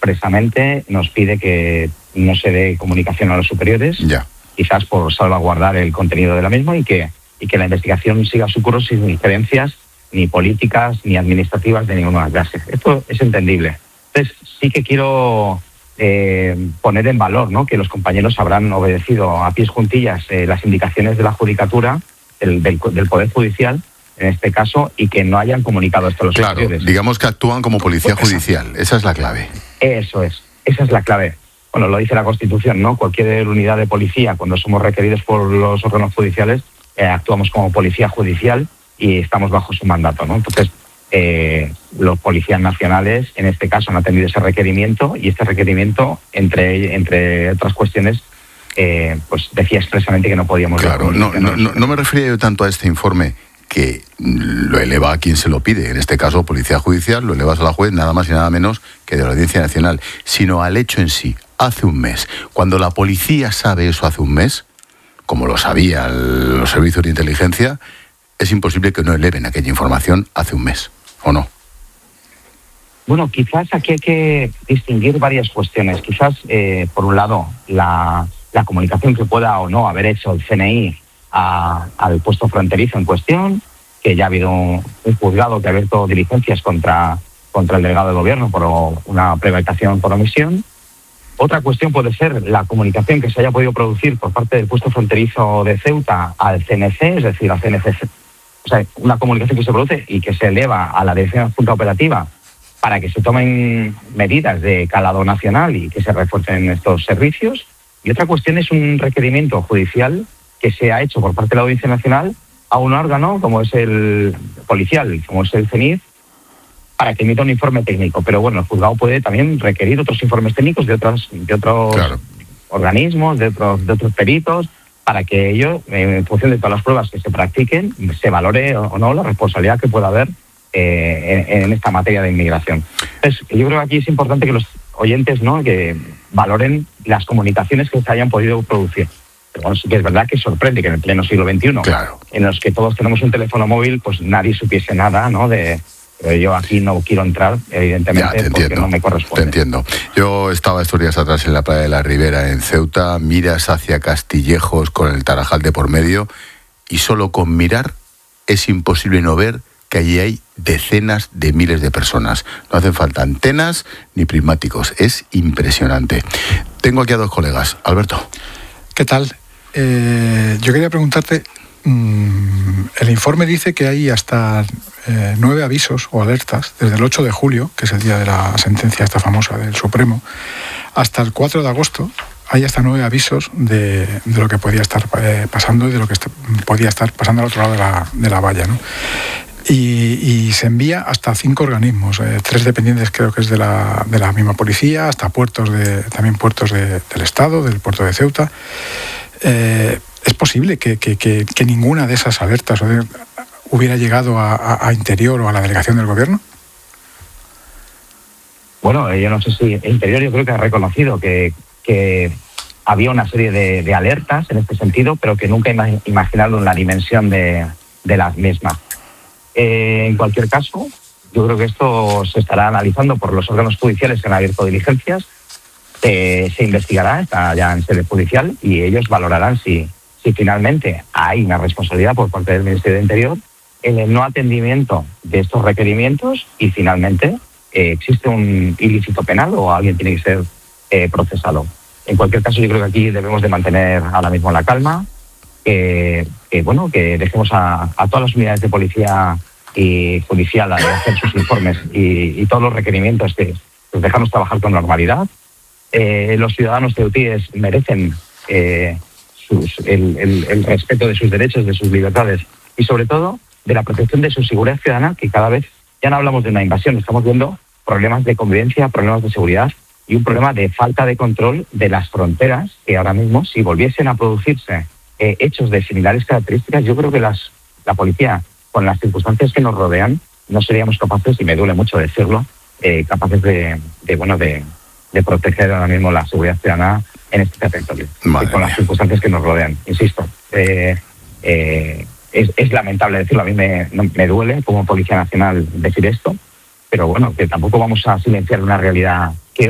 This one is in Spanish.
expresamente nos pide que no se dé comunicación a los superiores, quizás por salvaguardar el contenido de la misma y que la investigación siga su curso sin injerencias ni políticas ni administrativas de ninguna clase. Esto es entendible. Entonces, sí que quiero poner en valor, ¿no?, que los compañeros habrán obedecido a pies juntillas las indicaciones de la judicatura, del Poder Judicial, en este caso, y que no hayan comunicado esto a los superiores. Digamos que actúan como policía judicial. Esa es la clave. Eso es. Esa es la clave. Bueno, lo dice la Constitución, ¿no? Cualquier unidad de policía, cuando somos requeridos por los órganos judiciales, actuamos como policía judicial y estamos bajo su mandato, ¿no? Entonces, los policías nacionales, en este caso, han atendido ese requerimiento, y este requerimiento, entre otras cuestiones, pues decía expresamente que no podíamos... Claro, no me refería yo tanto a este informe, que lo eleva a quien se lo pide, en este caso Policía Judicial, lo elevas a la juez nada más y nada menos que de la Audiencia Nacional, sino al hecho en sí, hace un mes. Cuando la policía sabe eso hace un mes, como lo sabían los servicios de inteligencia, es imposible que no eleven aquella información hace un mes, ¿o no? Bueno, quizás aquí hay que distinguir varias cuestiones. Quizás, por un lado, la comunicación que pueda o no haber hecho el CNI al puesto fronterizo en cuestión, que ya ha habido un juzgado que ha abierto diligencias contra el delegado de gobierno por una prevaricación por omisión. Otra cuestión puede ser la comunicación que se haya podido producir por parte del puesto fronterizo de Ceuta al CNC, es decir, al CNC, o sea, una comunicación que se produce y que se eleva a la Dirección Adjunta Operativa para que se tomen medidas de calado nacional y que se refuercen estos servicios. Y otra cuestión es un requerimiento judicial que se ha hecho por parte de la Audiencia Nacional a un órgano como es el policial, como es el CENIF, para que emita un informe técnico. Pero bueno, el juzgado puede también requerir otros informes técnicos de otros organismos, de otros peritos, para que ello, en función de todas las pruebas que se practiquen, se valore o no la responsabilidad que pueda haber en esta materia de inmigración. Entonces, yo creo que aquí es importante que los oyentes, ¿no?, que valoren las comunicaciones que se hayan podido producir. Pero bueno, sí que es verdad que sorprende que en el pleno siglo XXI, en los que todos tenemos un teléfono móvil, pues nadie supiese nada, ¿no?, pero yo aquí no quiero entrar, evidentemente, porque no me corresponde. Te entiendo. Yo estaba estos días atrás en la playa de la Ribera, en Ceuta, miras hacia Castillejos con el Tarajal de por medio, y solo con mirar es imposible no ver que allí hay decenas de miles de personas. No hacen falta antenas ni prismáticos. Es impresionante. Tengo aquí a dos colegas. Alberto. ¿Qué tal? Yo quería preguntarte, el informe dice que hay hasta 9 avisos o alertas desde el 8 de julio, que es el día de la sentencia esta famosa del Supremo, hasta el 4 de agosto. Hay hasta 9 avisos de lo que podía estar pasando y de lo que podía estar pasando al otro lado de la valla, ¿no? Y se envía hasta 5 organismos, 3 dependientes creo que es de la misma policía, hasta también puertos del Estado, del puerto de Ceuta. ¿Es posible que ninguna de esas alertas hubiera llegado a Interior o a la delegación del Gobierno? Bueno, yo no sé si Interior yo creo que ha reconocido que había una serie de alertas en este sentido, pero que nunca imaginaron la dimensión de las mismas. En cualquier caso, yo creo que esto se estará analizando por los órganos judiciales que han abierto diligencias, se investigará, está ya en sede judicial, y ellos valorarán si finalmente hay una responsabilidad por parte del Ministerio de Interior en el no atendimiento de estos requerimientos y finalmente existe un ilícito penal o alguien tiene que ser procesado. En cualquier caso, yo creo que aquí debemos de mantener ahora mismo la calma, que dejemos a todas las unidades de policía y judicial a hacer sus informes y todos los requerimientos que los dejamos trabajar con normalidad. Los ciudadanos ceutíes merecen el respeto de sus derechos, de sus libertades y sobre todo de la protección de su seguridad ciudadana, que cada vez ya no hablamos de una invasión, estamos viendo problemas de convivencia, problemas de seguridad y un problema de falta de control de las fronteras, que ahora mismo, si volviesen a producirse hechos de similares características, yo creo que la policía, con las circunstancias que nos rodean, no seríamos capaces, y me duele mucho decirlo, capaces de proteger ahora mismo la seguridad ciudadana en este territorio, con las circunstancias que nos rodean. Insisto, es lamentable decirlo, a mí me duele como Policía Nacional decir esto, pero bueno, que tampoco vamos a silenciar una realidad